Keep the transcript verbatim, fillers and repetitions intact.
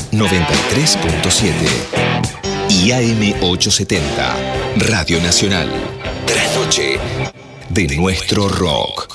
noventa y tres punto siete y A M ochocientos setenta, Radio Nacional. Trasnoche de nuestro rock.